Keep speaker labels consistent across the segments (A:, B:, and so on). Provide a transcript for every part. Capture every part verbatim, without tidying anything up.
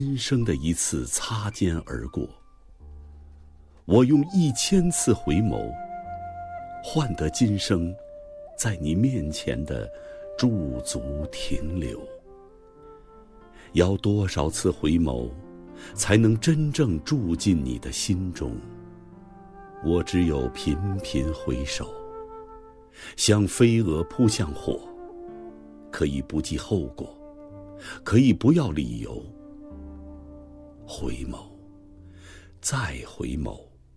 A: 今生的一次擦肩而过，我用一千次回眸，换得今生在你面前的驻足停留。要多少次回眸，才能真正住进你的心中？我只有频频回首，像飞蛾扑向火，可以不计后果，可以不要理由。回眸，再回眸，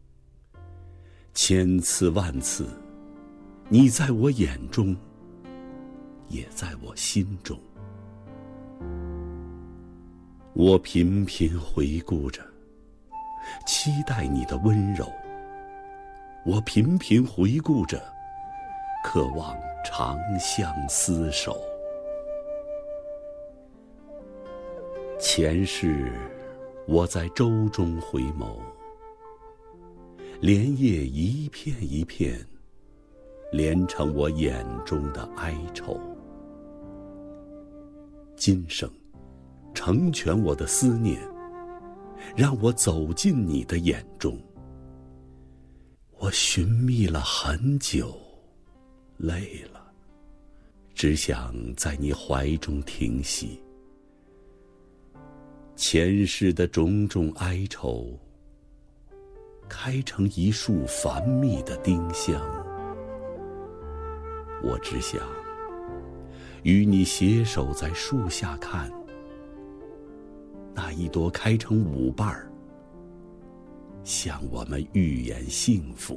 A: 千次万次，你在我眼中，也在我心中。我频频回顾着，期待你的温柔；我频频回顾着，渴望长相厮守。前世我在舟中回眸，莲叶一片一片，连成我眼中的哀愁。今生成全我的思念，让我走进你的眼中。我寻觅了很久，累了，只想在你怀中停息。前世的种种哀愁，开成一束繁密的丁香。我只想与你携手在树下看，那一朵开成五瓣儿，向我们预言幸福。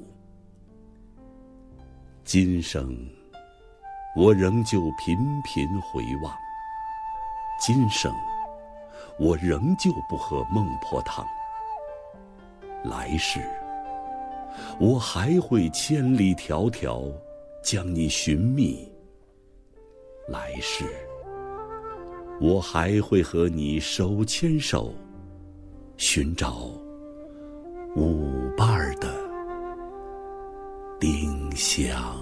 A: 今生我仍旧频频回望，今生我仍旧不喝孟婆汤。来世我还会千里迢迢将你寻觅，来世我还会和你手牵手，寻找五瓣的丁香。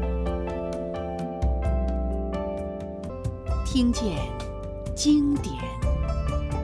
B: 听见经典